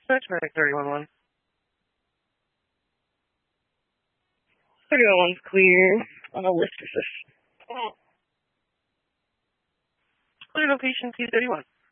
That's right, 31-1. 31-1's clear. Clear location 231.